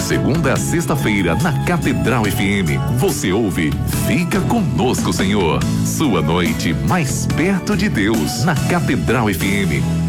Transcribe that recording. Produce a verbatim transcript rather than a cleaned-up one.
segunda a sexta-feira, na Catedral F M, você ouve Fica Conosco, Senhor. Sua noite mais perto de Deus, na Catedral F M.